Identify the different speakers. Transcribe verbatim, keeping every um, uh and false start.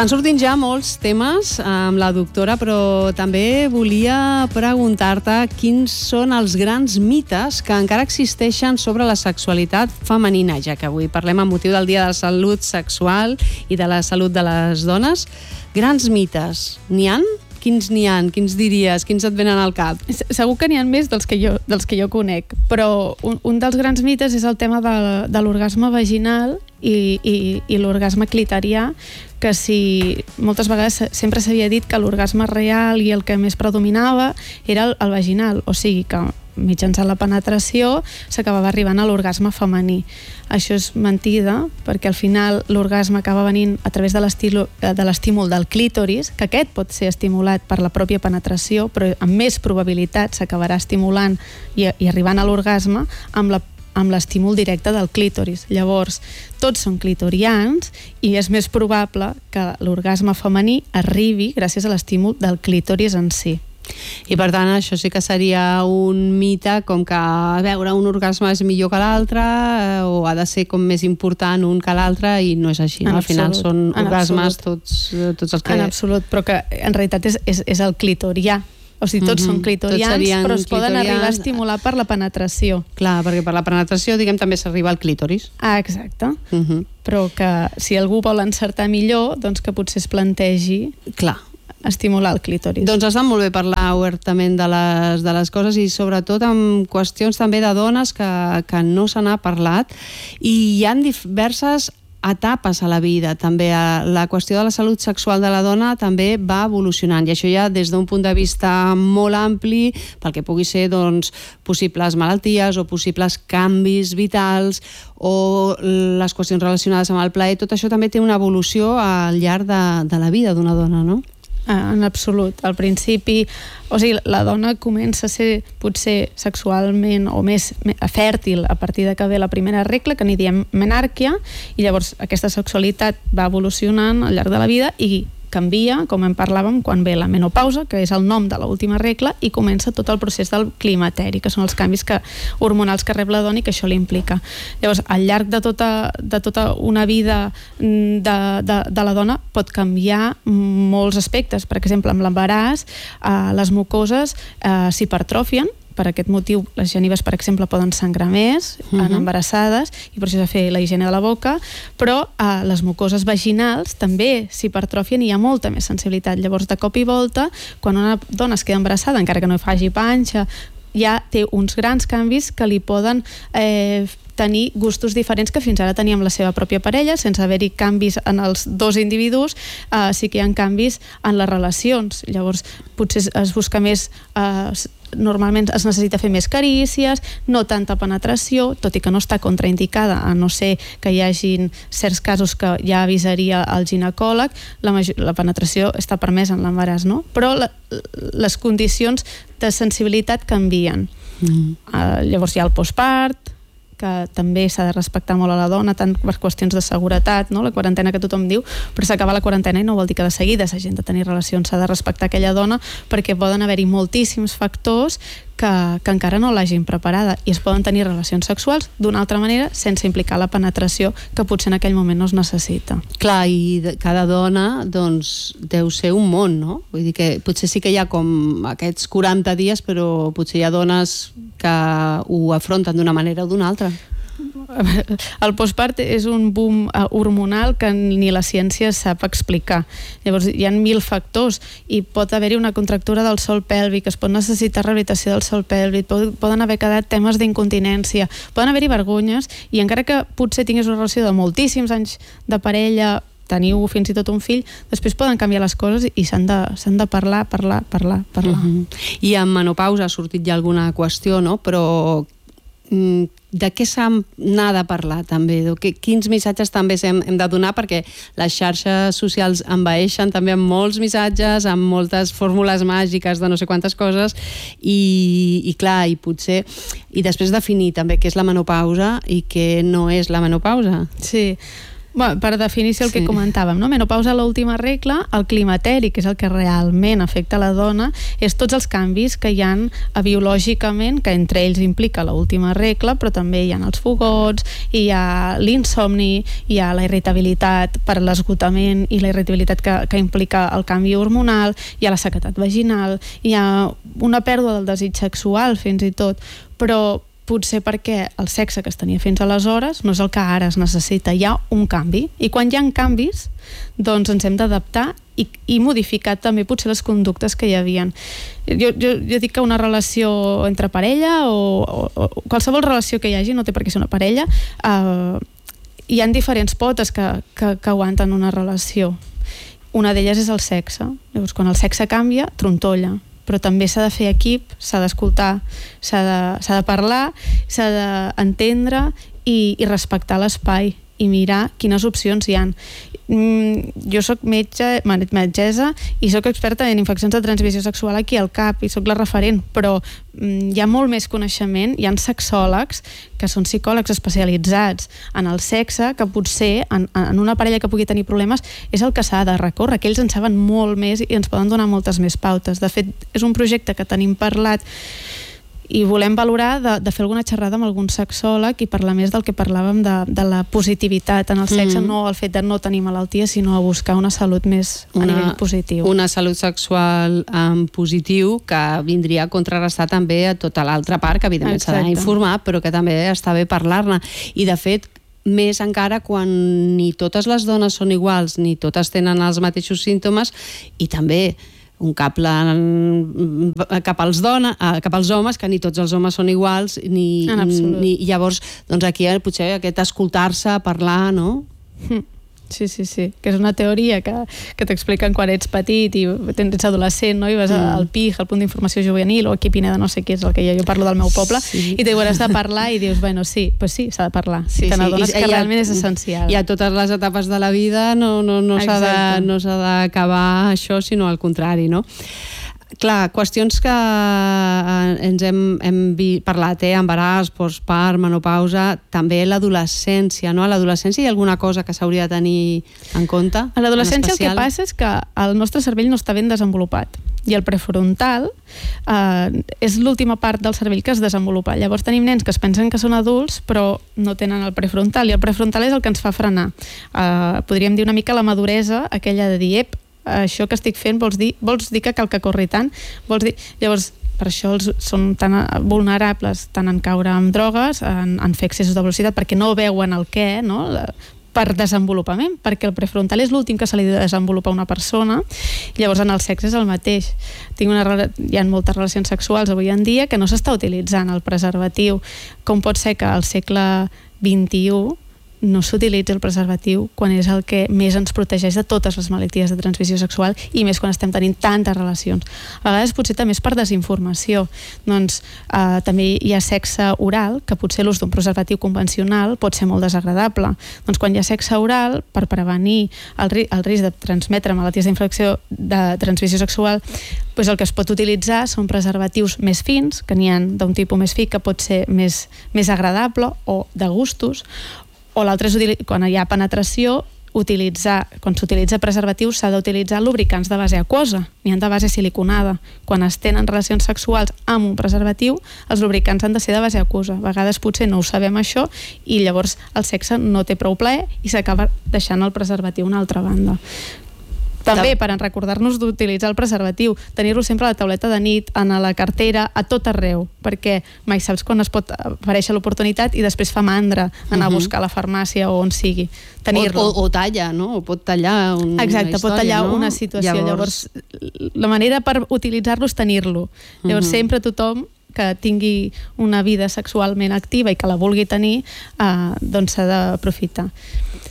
Speaker 1: Estan sortint ja molts temes amb la doctora, però també volia preguntar-te quins són els grans mites que encara existeixen sobre la sexualitat femenina, ja que avui parlem amb motiu del Dia de la Salut Sexual i de la Salut de les Dones. Grans mites, n'hi ha? Quins n'hi ha? Quins diries? Quins et venen al cap?
Speaker 2: Segur que n'hi ha més dels que jo, dels que jo conec, però un, un dels grans mites és el tema de, de l'orgasme vaginal i, i, i l'orgasme clitorià, que si moltes vegades sempre s'havia dit que l'orgasme real i el que més predominava era el, el vaginal, o sigui que mitjançant la penetració s'acabava arribant a l'orgasme femení. Això és mentida, perquè al final l'orgasme acaba venint a través de l'estímul del clítoris, que aquest pot ser estimulat per la pròpia penetració, però amb més probabilitat s'acabarà estimulant i, i arribant a l'orgasme amb la amb l'estímul directe del clítoris. Llavors, tots són clitorians i és més probable que l'orgasme femení arribi gràcies a l'estímul del clítoris en si.
Speaker 1: I per tant això sí que seria un mite, com que veure un orgasme és millor que l'altre o ha de ser com més important un que l'altre, i no és així, no? Al final són orgasmes tots, tots els que...
Speaker 2: En absolut, però que en realitat és, és, és el clitorià. O sigui, tots mm-hmm. són clitorians, però es poden arribar a estimular per la penetració.
Speaker 1: Clar, perquè per la penetració, diguem, també s'arriba al clítoris.
Speaker 2: Ah, exacte. Mm-hmm. Però que si algú vol encertar millor, doncs que potser es plantegi... Clar. Estimular el clítoris.
Speaker 1: Doncs està molt bé parlar obertament de les, de les coses, i sobretot amb qüestions també de dones que, que no se n'ha parlat, i hi ha diverses etapes a la vida. També la qüestió de la salut sexual de la dona també va evolucionant, i això ja des d'un punt de vista molt ampli pel que pugui ser, doncs, possibles malalties o possibles canvis vitals o les qüestions relacionades amb el plaer. Tot això també té una evolució al llarg de, de la vida d'una dona, no?
Speaker 2: En absolut. Al principi, o sigui, la dona comença a ser potser sexualment o més fèrtil a partir de que ve la primera regla, que n'hi diem menàrquia, i llavors aquesta sexualitat va evolucionant al llarg de la vida i canvia, com en parlàvem, quan ve la menopausa, que és el nom de l'última regla, i comença tot el procés del climateri, que són els canvis que, hormonals que rep la dona i que això li implica. Llavors, al llarg de tota, de tota una vida de, de, de la dona pot canviar molts aspectes. Per exemple, amb l'embaràs, eh, les mucoses eh, s'hipertròfien. Per aquest motiu, les genives, per exemple, poden sangrar més uh-huh. en embarassades, i per això s'ha de fer la higiene de la boca, però eh, les mucoses vaginals també s'hipertròfien i hi ha molta més sensibilitat. Llavors, de cop i volta, quan una dona es queda embarassada, encara que no faci panxa, ja té uns grans canvis que li poden eh, tenir gustos diferents que fins ara tenia amb la seva pròpia parella, sense haver-hi canvis en els dos individus, eh, sí que hi ha canvis en les relacions. Llavors, potser es busca més... Eh, normalment es necessita fer més carícies, no tanta penetració, tot i que no està contraindicada, a no ser que hi hagin certs casos que ja avisaria el ginecòleg, la, major, la penetració està permesa en l'embaràs, no? Però la, les condicions de sensibilitat canvien. Mm. Uh, llavors hi ha el postpart, que també s'ha de respectar molt a la dona, tant per qüestions de seguretat, no? La quarantena que tothom diu, però s'acaba la quarantena i no vol dir que de seguida s'hagin de tenir relacions, s'ha de respectar aquella dona, perquè poden haver-hi moltíssims factors que, que encara no l'hagin preparada, i es poden tenir relacions sexuals d'una altra manera sense implicar la penetració que potser en aquell moment no es necessita.
Speaker 1: Clar, i cada dona doncs deu ser un món, no? Vull dir que potser sí que hi ha com aquests quaranta dies, però potser hi ha dones que ho afronten d'una manera o d'una altra.
Speaker 2: El postpart és un boom hormonal que ni la ciència sap explicar. Llavors hi ha mil factors, i pot haver-hi una contractura del sòl pèlvic, es pot necessitar rehabilitació del sòl pèlvic, poden haver quedat temes d'incontinència, poden haver-hi vergonyes, i encara que potser tinguis una relació de moltíssims anys de parella, teniu fins i tot un fill, després poden canviar les coses i s'han de, s'han de parlar, parlar, parlar, parlar.
Speaker 1: Uh-huh. I en menopausa ha sortit ja alguna qüestió, no? Però de què s'ha de parlar també? Quins missatges també hem, hem de donar? Perquè les xarxes socials envaeixen també amb molts missatges, amb moltes fórmules màgiques de no sé quantes coses, i, i clar, i potser... I després definir també què és la menopausa i què no és la menopausa.
Speaker 2: Sí. Bueno, per definició el
Speaker 1: Sí.
Speaker 2: que comentàvem, no? Menopausa a l'última regla, el climateri, que és el que realment afecta la dona, és tots els canvis que hi ha biològicament, que entre ells implica l'última regla, però també hi ha els fogots, hi ha l'insomni, hi ha la irritabilitat per l'esgotament i la irritabilitat que, que implica el canvi hormonal, hi ha la sequedat vaginal, hi ha una pèrdua del desig sexual fins i tot, però potser perquè el sexe que es tenia fins aleshores no és el que ara es necessita, hi ha un canvi, i quan hi ha canvis doncs ens hem d'adaptar i, i modificar també potser les conductes que hi havien. Jo, jo, jo dic que una relació entre parella o, o, o qualsevol relació que hi hagi, no té per què ser una parella, eh, hi ha diferents potes que, que, que aguanten una relació. Una d'elles és el sexe. Llavors, quan el sexe canvia, trontolla. Però també s'ha de fer equip, s'ha d'escoltar, s'ha de, s'ha de parlar, s'ha d'entendre i, i respectar l'espai i mirar quines opcions hi ha. Mm, jo soc metge, metgessa i soc experta en infeccions de transmissió sexual aquí al C A P i soc la referent, però mm, hi ha molt més coneixement, hi ha sexòlegs que són psicòlegs especialitzats en el sexe, que potser en, en una parella que pugui tenir problemes és el que s'ha de recórrer, que ells en saben molt més i ens poden donar moltes més pautes. De fet, és un projecte que tenim parlat i volem valorar de, de fer alguna xerrada amb algun sexòleg i parlar més del que parlàvem de, de la positivitat en el sexe, mm. no el fet de no tenir malaltia, sinó a buscar una salut més a una, nivell positiu.
Speaker 1: Una salut sexual um, positiu que vindria a contrarrestar també a tota l'altra part, que evidentment s'ha d'informar, però que també està bé parlar-ne. I de fet, més encara quan ni totes les dones són iguals, ni totes tenen els mateixos símptomes, i també un cable cap als, dona, cap als homes, que ni tots els homes són iguals, ni, ni llavors doncs aquí potser aquest escoltar-se, parlar, no?
Speaker 2: Sí, sí, sí, que és una teoria que, que t'expliquen quan ets petit i ets adolescent, no? I vas mm. al P I G, al punt d'informació juvenil, o aquí a Pineda, no sé què és el que jo, jo parlo del meu poble, sí. I t'ho hauràs de parlar i dius, bueno, sí, pues sí, s'ha de parlar. Sí, I te n'adones sí. que I realment ha, és essencial.
Speaker 1: I a totes les etapes de la vida no, no, no s'ha de, no s'ha d'acabar això, sinó al contrari, no? Clar, qüestions que ens hem, hem parlat, eh? Embaràs, postpart, menopausa, també l'adolescència, no? A l'adolescència hi ha alguna cosa que s'hauria de tenir en compte?
Speaker 2: A l'adolescència el que passa és que el nostre cervell no està ben desenvolupat i el prefrontal eh, és l'última part del cervell que es desenvolupa. Llavors tenim nens que es pensen que són adults però no tenen el prefrontal, i el prefrontal és el que ens fa frenar. Eh, podríem dir una mica la maduresa, aquella de dir, ep, això que estic fent vols dir, vols dir que cal que corri tant? Vols dir... Llavors, per això els són tan vulnerables tant en caure amb drogues, en, en fer excessos de velocitat, perquè no veuen el què, no? Per desenvolupament, perquè el prefrontal és l'últim que se li desenvolupa a una persona. Llavors en el sexe és el mateix. Tinc una, hi ha moltes relacions sexuals avui en dia que no s'està utilitzant el preservatiu. Com pot ser que al segle vint-i-u no s'utilitza el preservatiu quan és el que més ens protegeix de totes les malalties de transmissió sexual, i més quan estem tenint tantes relacions. A vegades potser també és per desinformació. Doncs eh, també hi ha sexe oral, que potser l'ús d'un preservatiu convencional pot ser molt desagradable. Doncs quan hi ha sexe oral, per prevenir el, ri el risc de transmetre malalties d'infecció de transmissió sexual, doncs el que es pot utilitzar són preservatius més fins, que n'hi ha d'un tipus més fi, que pot ser més, més agradable o de gustos, o l'altre és quan hi ha penetració, utilitzar, quan s'utilitza preservatiu s'ha d'utilitzar lubricants de base aquosa, n'hi ha de base siliconada. Quan es tenen relacions sexuals amb un preservatiu, els lubricants han de ser de base aquosa. A vegades potser no ho sabem això i llavors el sexe no té prou plaer i s'acaba deixant el preservatiu a una altra banda. També per recordar-nos d'utilitzar el preservatiu, tenir-lo sempre a la tauleta de nit, a la cartera, a tot arreu, perquè mai saps quan es pot aparèixer l'oportunitat i després fa mandra anar a buscar a la farmàcia o on sigui. Tenir-lo.
Speaker 1: O, o, o talla, no? O pot tallar una
Speaker 2: Exacte,
Speaker 1: història,
Speaker 2: pot tallar
Speaker 1: no?
Speaker 2: una situació. Llavors, Llavors la manera per utilitzar-lo és tenir-lo. Llavors, uh-huh. sempre tothom que tingui una vida sexualment activa i que la vulgui tenir, eh, doncs s'ha d'aprofitar.